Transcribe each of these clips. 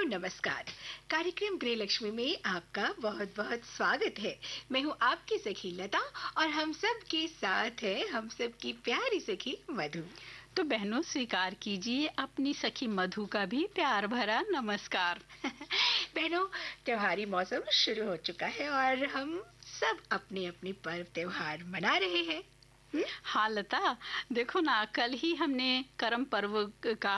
नमस्कार। कार्यक्रम गृह लक्ष्मी में आपका बहुत बहुत स्वागत है। मैं हूँ आपकी सखी लता और हम सब के साथ है हम सब की प्यारी सखी मधु। तो बहनों स्वीकार कीजिए अपनी सखी मधु का भी प्यार भरा नमस्कार। बहनों, त्योहारी मौसम शुरू हो चुका है और हम सब अपने अपने पर्व त्योहार मना रहे हैं। हाँ लता, देखो ना, कल ही हमने करम पर्व का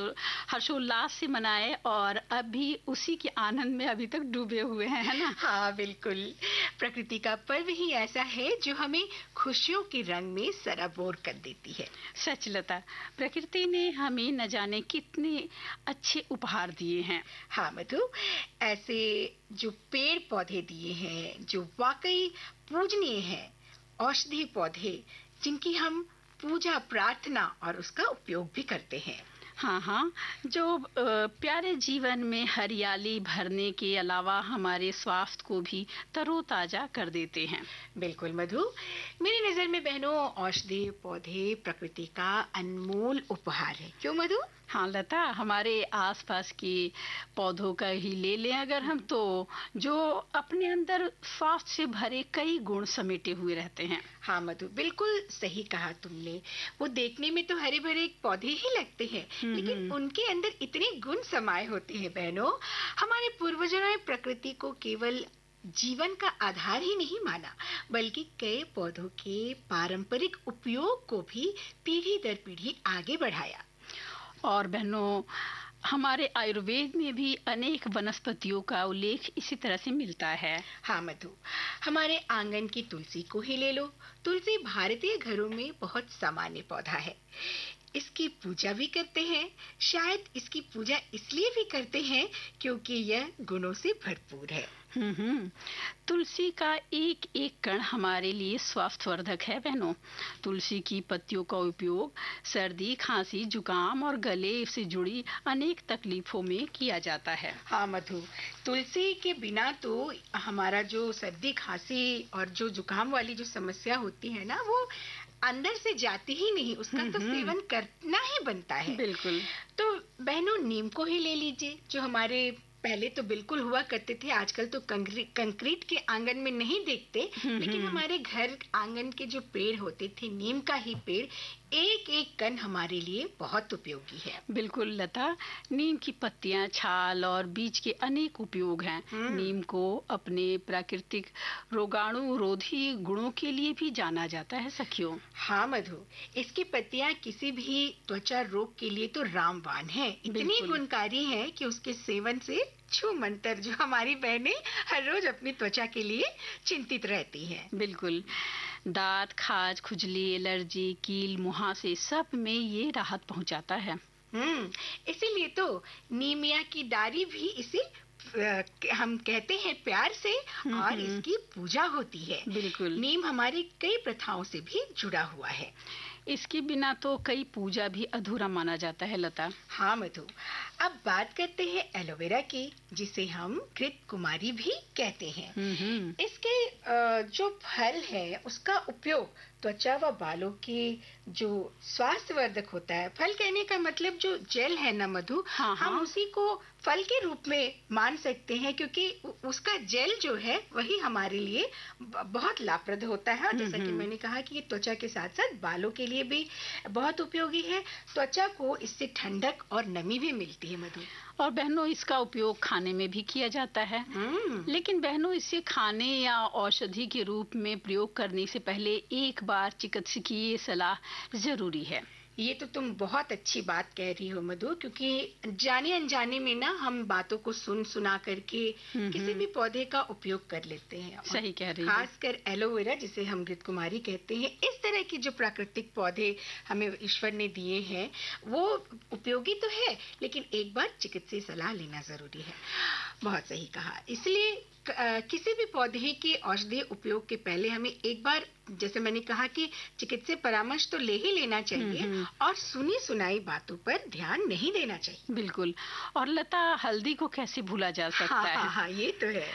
हर्षोल्लास से मनाए और अभी उसी के आनंद में अभी तक डूबे हुए हैं, है ना? हाँ बिल्कुल, प्रकृति का पर्व ही ऐसा है जो हमें खुशियों के रंग में सराबोर कर देती है। सच लता, प्रकृति ने हमें न जाने कितने अच्छे उपहार दिए हैं। हाँ मधु, ऐसे जो पेड़ पौधे दिए हैं जो वाकई पूजनीय हैं, औषधीय पौधे जिनकी हम पूजा प्रार्थना और उसका उपयोग भी करते हैं। हाँ, जो प्यारे जीवन में हरियाली भरने के अलावा हमारे स्वास्थ्य को भी तरोताजा कर देते हैं। बिल्कुल मधु, मेरी नजर में बहनों औषधीय पौधे प्रकृति का अनमोल उपहार है। क्यों मधु? हाँ लता, हमारे आसपास के पौधों का ही ले लें अगर हम, तो जो अपने अंदर स्वास्थ्य से भरे कई गुण समेटे हुए रहते हैं। हाँ मधु, बिल्कुल सही कहा तुमने। वो देखने में तो हरे भरे पौधे ही लगते हैं, लेकिन उनके अंदर इतने गुण समाये होते हैं बहनों। हमारे पूर्वजों ने प्रकृति को केवल जीवन का आधार ही नहीं माना, बल्कि कई पौधों के पारंपरिक उपयोग को भी पीढ़ी दर पीढ़ी आगे बढ़ाया। और बहनों, हमारे आयुर्वेद में भी अनेक वनस्पतियों का उल्लेख इसी तरह से मिलता है। हाँ मधु, हमारे आंगन की तुलसी को ही ले लो। तुलसी भारतीय घरों में बहुत सामान्य पौधा है। इसकी पूजा भी करते हैं। शायद इसकी पूजा इसलिए भी करते हैं क्योंकि यह गुणों से भरपूर है। तुलसी का एक एक कण हमारे लिए स्वास्थ्यवर्धक है बहनों। तुलसी की पत्तियों का उपयोग सर्दी, खांसी, जुकाम और गले से जुड़ी अनेक तकलीफों में किया जाता है। हाँ मधु, तुलसी के बिना तो हमारा जो सर्दी, खांसी और जो जुकाम वाली जो समस्या होती है ना, वो अंदर से जाती ही नहीं। उसका तो सेवन करना ही बनता है। बिल्कुल। तो बहनों, नीम को ही ले लीजिए, जो हमारे पहले तो बिल्कुल हुआ करते थे, आजकल तो कंक्रीट के आंगन में नहीं देखते, लेकिन हमारे घर आंगन के जो पेड़ होते थे, नीम का ही पेड़, एक एक कण हमारे लिए बहुत उपयोगी है। बिल्कुल लता, नीम की पत्तियां, छाल और बीज के अनेक उपयोग हैं। नीम को अपने प्राकृतिक रोगाणुरोधी गुणों के लिए भी जाना जाता है सखियों। हाँ मधु, इसकी पत्तियां किसी भी त्वचा रोग के लिए तो रामबाण है। इतनी गुणकारी है कि उसके सेवन से छू मंतर जो हमारी बहनें हर रोज अपनी त्वचा के लिए चिंतित रहती हैं। बिल्कुल, दांत, खाज, खुजली, एलर्जी, कील, मुहासे सब में ये राहत पहुंचाता है। इसीलिए तो नीमिया की डाली भी इसे हम कहते हैं प्यार से, और इसकी पूजा होती है। बिल्कुल, नीम हमारी कई प्रथाओं से भी जुड़ा हुआ है। इसके बिना तो कई पूजा भी अधूरा माना जाता है लता। हाँ मधु, अब बात करते हैं एलोवेरा की, जिसे हम घृत कुमारी भी कहते हैं। इसके जो फल है उसका उपयोग त्वचा व बालों के जो स्वास्थ्यवर्धक होता है, फल कहने का मतलब जो जेल है ना मधु, हम उसी को फल के रूप में मान सकते हैं, क्योंकि उसका जेल जो है वही हमारे लिए बहुत लाभप्रद होता है। और जैसा कि मैंने कहा कि ये त्वचा के साथ साथ बालों के लिए भी बहुत उपयोगी है। त्वचा को इससे ठंडक और नमी भी मिलती है मधु। और बहनों, इसका उपयोग खाने में भी किया जाता है। लेकिन बहनों, इसे खाने या औषधि के रूप में प्रयोग करने से पहले एक बार चिकित्सकीय सलाह जरूरी है। ये तो तुम बहुत अच्छी बात कह रही हो मधु, क्योंकि जाने अनजाने में ना हम बातों को सुना करके किसी भी पौधे का उपयोग कर लेते हैं। सही कह रही हो। खासकर एलोवेरा, जिसे हम घृत कुमारी कहते हैं, इस तरह की जो प्राकृतिक पौधे हमें ईश्वर ने दिए हैं वो उपयोगी तो है, लेकिन एक बार चिकित्सीय सलाह लेना जरूरी है। बहुत सही कहा। इसलिए किसी भी पौधे के औषधीय उपयोग के पहले हमें एक बार, जैसे मैंने कहा कि चिकित्सीय परामर्श तो ले ही लेना चाहिए और सुनी सुनाई बातों पर ध्यान नहीं देना चाहिए। बिल्कुल। और लता, हल्दी को कैसे भूला जा सकता है? हाँ, ये तो है।